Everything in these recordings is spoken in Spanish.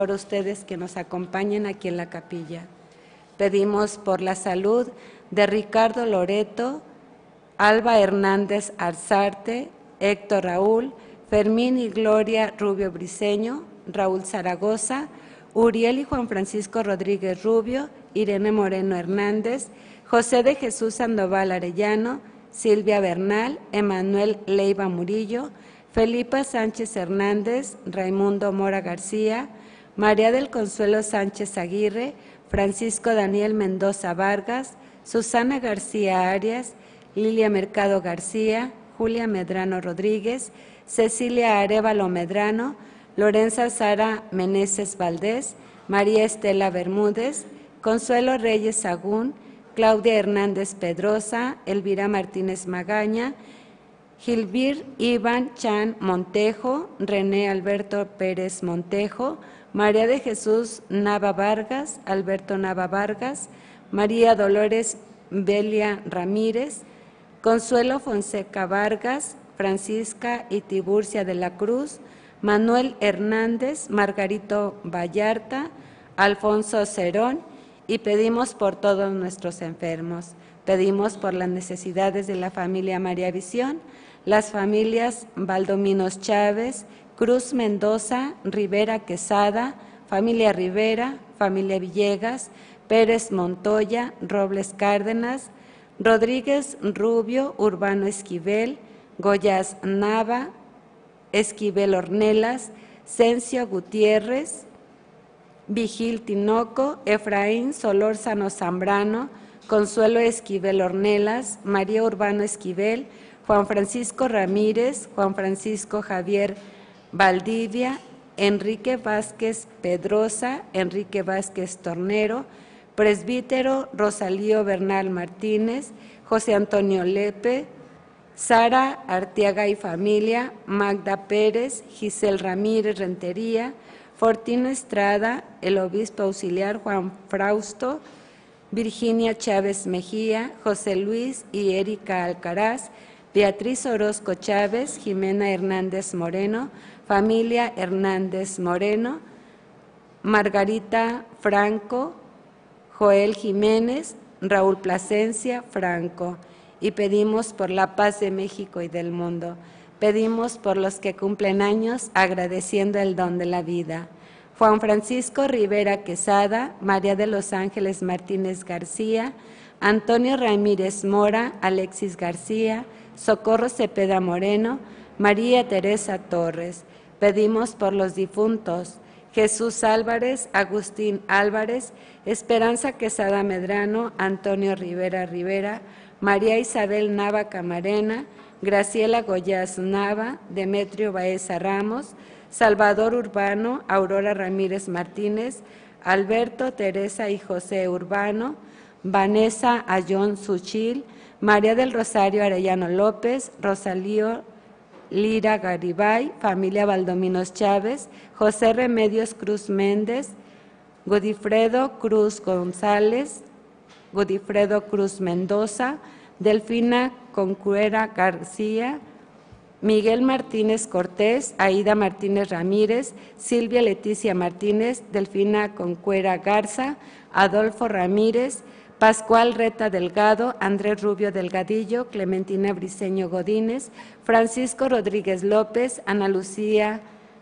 por ustedes que nos acompañan aquí en la capilla. Pedimos por la salud de Ricardo Loreto, Alba Hernández Arzarte, Héctor Raúl, Fermín y Gloria Rubio Briceño, Raúl Zaragoza, Uriel y Juan Francisco Rodríguez Rubio, Irene Moreno Hernández, José de Jesús Sandoval Arellano, Silvia Bernal, Emanuel Leiva Murillo, Felipa Sánchez Hernández, Raimundo Mora García, María del Consuelo Sánchez Aguirre, Francisco Daniel Mendoza Vargas, Susana García Arias, Lilia Mercado García, Julia Medrano Rodríguez, Cecilia Arévalo Medrano, Lorenza Sara Meneses Valdés, María Estela Bermúdez, Consuelo Reyes Sagún, Claudia Hernández Pedrosa, Elvira Martínez Magaña, Gilbir Iván Chan Montejo, René Alberto Pérez Montejo, María de Jesús Nava Vargas, Alberto Nava Vargas, María Dolores Belia Ramírez, Consuelo Fonseca Vargas, Francisca y Tiburcia de la Cruz, Manuel Hernández, Margarito Vallarta, Alfonso Cerón, y pedimos por todos nuestros enfermos. Pedimos por las necesidades de la familia María Visión, las familias Valdominos Chávez, Cruz Mendoza, Rivera Quesada, familia Rivera, familia Villegas, Pérez Montoya, Robles Cárdenas, Rodríguez Rubio, Urbano Esquivel, Goyas Nava, Esquivel Ornelas, Cencio Gutiérrez, Vigil Tinoco, Efraín Solórzano Zambrano, Consuelo Esquivel Ornelas, María Urbano Esquivel, Juan Francisco Ramírez, Juan Francisco Javier Valdivia, Enrique Vázquez Pedrosa, Enrique Vázquez Tornero, presbítero Rosalío Bernal Martínez, José Antonio Lepe, Sara Arteaga y familia, Magda Pérez, Giselle Ramírez Rentería, Fortino Estrada, el obispo auxiliar Juan Frausto, Virginia Chávez Mejía, José Luis y Erika Alcaraz, Beatriz Orozco Chávez, Jimena Hernández Moreno, familia Hernández Moreno, Margarita Franco, Joel Jiménez, Raúl Plasencia Franco. Y pedimos por la paz de México y del mundo. Pedimos por los que cumplen años, agradeciendo el don de la vida. Juan Francisco Rivera Quesada, María de los Ángeles Martínez García, Antonio Ramírez Mora, Alexis García, Socorro Cepeda Moreno, María Teresa Torres. Pedimos por los difuntos: Jesús Álvarez, Agustín Álvarez, Esperanza Quesada Medrano, Antonio Rivera Rivera, María Isabel Nava Camarena, Graciela Goyaz Nava, Demetrio Baeza Ramos, Salvador Urbano, Aurora Ramírez Martínez, Alberto, Teresa y José Urbano, Vanessa Ayón Suchil, María del Rosario Arellano López, Rosalío Lira Garibay, familia Valdominos Chávez, José Remedios Cruz Méndez, Godifredo Cruz González, Godifredo Cruz Mendoza, Delfina Concuera García, Miguel Martínez Cortés, Aida Martínez Ramírez, Silvia Leticia Martínez, Delfina Concuera Garza, Adolfo Ramírez, Pascual Reta Delgado, Andrés Rubio Delgadillo, Clementina Briceño Godínez, Francisco Rodríguez López, Ana Lucía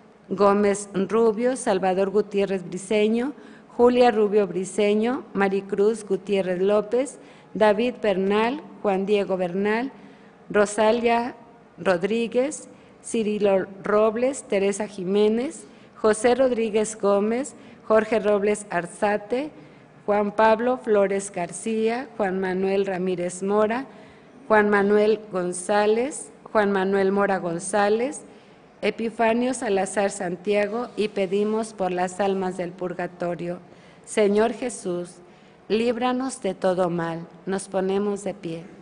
Gómez Rubio, Salvador Gutiérrez Briceño, Julia Rubio Briceño, Maricruz Gutiérrez López, David Bernal, Juan Diego Bernal, Rosalia Rodríguez, Cirilo Robles, Teresa Jiménez, José Rodríguez Gómez, Jorge Robles Arzate, Juan Pablo Flores García, Juan Manuel Ramírez Mora, Juan Manuel González, Juan Manuel Mora González, Epifanio Salazar Santiago, y pedimos por las almas del purgatorio. Señor Jesús, líbranos de todo mal. Nos ponemos de pie.